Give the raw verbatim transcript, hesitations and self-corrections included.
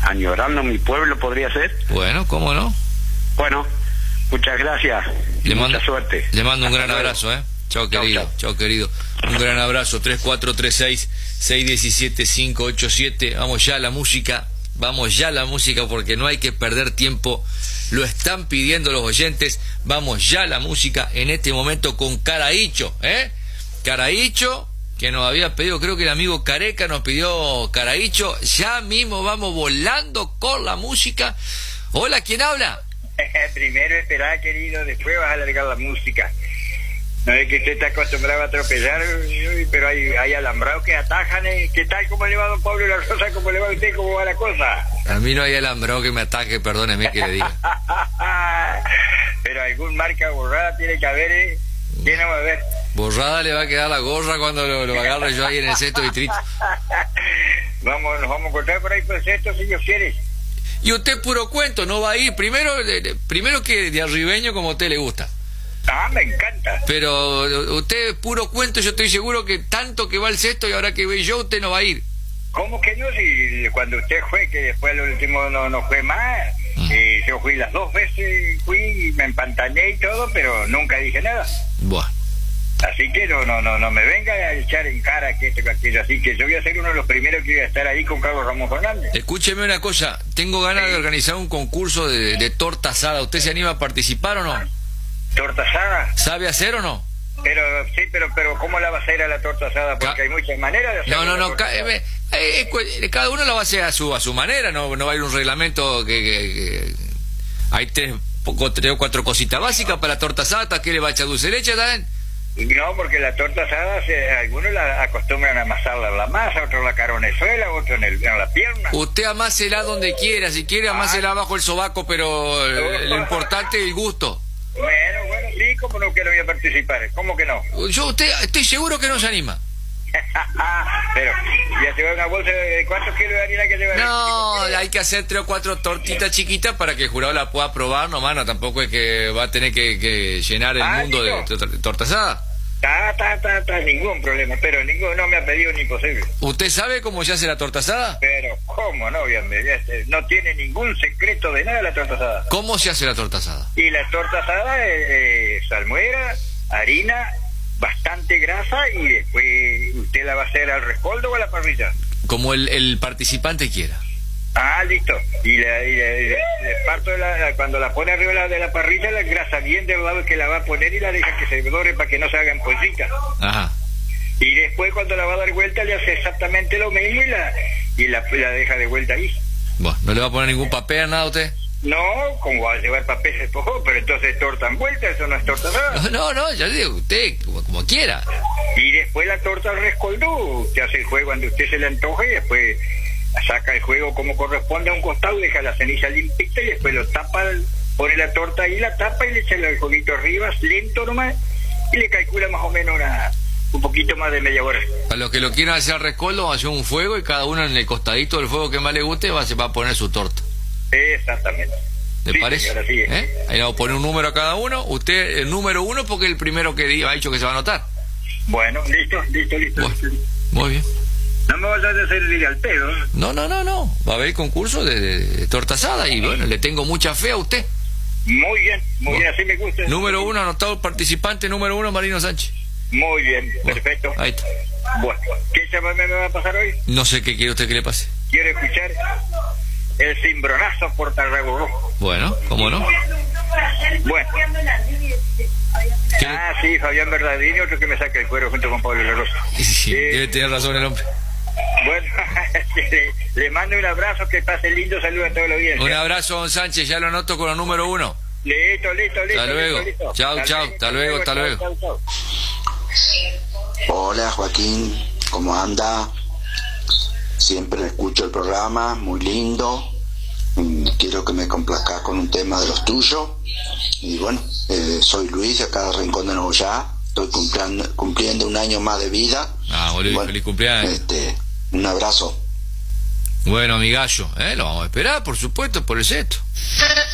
Añorando mi pueblo, ¿podría ser? Bueno, ¿cómo no? Bueno, muchas gracias. Le Mucha mando, suerte. Le mando un Hasta gran luego. abrazo, ¿eh? Chao, Chau, querido. chau. Chao, querido. Un gran abrazo. tres cuatro tres seis, seis uno siete, cinco ocho siete. Vamos ya a la música. Vamos ya a la música porque no hay que perder tiempo. Lo están pidiendo los oyentes. Vamos ya a la música en este momento con Caraícho, ¿eh? Caraícho, que nos había pedido, creo que el amigo Careca nos pidió Caraícho. Ya mismo vamos volando con la música. Hola, ¿quién habla? Primero esperá, querido, después vas a alargar la música. No es que usted está acostumbrado a atropellar, pero hay, hay alambrados que atajan. ¿eh? ¿Qué tal? ¿Cómo le va don Pablo La Rosa? ¿Cómo le va a usted? ¿Cómo va la cosa? A mí no hay alambrado que me ataque, perdóneme que le diga. Pero algún marca borrada tiene que haber, ¿eh? ¿Quién no va a ver? Borrada le va a quedar la gorra cuando lo, lo agarre yo ahí en el cesto distrito. Vamos, nos vamos a encontrar por ahí por el cesto, si Dios quiere. Y usted puro cuento, no va a ir. Primero, de- de- primero que de arribeño como a usted le gusta. Ah, me encanta. Pero usted puro cuento, yo estoy seguro que tanto que va al cesto y ahora que voy yo, usted no va a ir. ¿Cómo que no? Si cuando usted fue, que después al último no, no fue más, Mm. eh, yo fui las dos veces, fui y me empantané y todo, pero nunca dije nada. Bueno, Así que no, no, no, no me venga a echar en cara que esto, que aquello. Así que yo voy a ser uno de los primeros que voy a estar ahí con Carlos Ramón Fernández. escúcheme una cosa, tengo ganas de organizar un concurso de, de torta asada. ¿Usted se anima a participar o no? ¿Torta asada? ¿Sabe hacer o no? Pero, sí, pero, pero ¿cómo la va a hacer a la torta asada? Porque Ca- hay muchas maneras de hacer No, no, una no, torta ca- asada. eh, eh, eh, cada uno lo va a hacer a su a su manera, no, no va a ir un reglamento que... que- que- hay tres, poco, tres o cuatro cositas básicas para la torta asada. ¿Qué le va a echar dulce de leche también? No, porque la torta asada, se, algunos la acostumbran a amasarla en la masa, otros en la caronezuela, otros en, el, en la pierna. Usted amásela donde quiera, si quiere amásela bajo el sobaco, pero eh, lo importante es el gusto. Bueno, bueno, sí, ¿cómo no que no voy a participar? ¿Cómo que no? Yo usted estoy seguro que no se anima. Pero, ¿ya te va una bolsa de cuántos kilos de harina que te va a No, hay que hacer tres o cuatro tortitas chiquitas para que el jurado la pueda probar nomás, no, tampoco es que va a tener que, que llenar el Ah, mundo de, digo. de torta asada. Está, está, está, está, ningún problema, pero ninguno no me ha pedido ni posible. ¿Usted sabe cómo se hace la torta asada? Pero, ¿cómo no? Bien, este, no tiene ningún secreto de nada la torta asada. ¿Cómo se hace la torta asada? Y la torta asada es eh, salmuera, harina, bastante grasa y después usted la va a hacer al rescoldo o a la parrilla. Como el, el participante quiera. Ah, listo. Y, la, y, la- y la- le parto de la, cuando la pone arriba de la, de la parrilla, la grasa bien del lado que la va a poner y la deja que se dore para que no se hagan pollitas. Ajá. Y después cuando la va a dar vuelta le hace exactamente lo mismo y la y la, la deja de vuelta ahí. Bueno, ¿no le va a poner ningún papel, nada a usted? No, como va a llevar papel se pojó, pero entonces torta en vuelta, eso no es torta asada. No, no, ya le digo, usted, como, como quiera. Y después la torta al rescoldo, usted hace el juego cuando usted se le antoje y después saca el juego como corresponde a un costado, deja la ceniza limpita y después lo tapa, pone la torta ahí, la tapa y le echa el juguito arriba, lento nomás, y le calcula más o menos una, un poquito más de media hora. Para los que lo quieran hacer al rescoldo, va a hacer un fuego y cada uno en el costadito del fuego que más le guste va, se va a poner su torta. Exactamente. ¿Le Sí, parece? señora, sí. ¿Eh? Ahí le vamos a poner un número a cada uno. Usted, el número uno, porque es el primero que diga, ha dicho que se va a anotar. Bueno, listo, listo, listo. Bueno, listo. muy bien. No me vayas a hacer ir al pedo. ¿eh? No, no, no, no. Va a haber concurso de, de, de torta asada y bueno, le tengo mucha fe a usted. Muy bien, muy Bueno. bien, así me gusta. Número uno, anotado participante número uno, Marino Sánchez. Muy bien, Bueno, perfecto. ahí está. Bueno, ¿qué chamame me va a pasar hoy? No sé qué quiere usted que le pase. Quiero escuchar el cimbronazo por Tarragorro. Bueno, ¿cómo no? Bueno. ¿Qué? Ah, sí, Fabián Bernardini, otro que me saca el cuero junto con Pablo La Rosa. Sí, Eh, debe tener razón el hombre. Bueno, le, le mando un abrazo, que pase lindo, saludos a todos los días. Un abrazo, don Sánchez, ya lo anoto con el número uno. Listo, listo, listo. Hasta luego. listo, listo. Chau, chau, hasta luego, hasta luego. chau, chau. Hola Joaquín, ¿cómo anda? Siempre escucho el programa, muy lindo. Mm, Quiero que me complazcas con un tema de los tuyos. Y bueno, eh, soy Luis, de acá de Rincón de Nogoyá. Estoy cumpliendo, cumpliendo un año más de vida. Ah, boludo, Bueno, feliz cumpleaños. Este, un abrazo. Bueno, mi gallo, ¿eh? Lo vamos a esperar, por supuesto, por el sexto.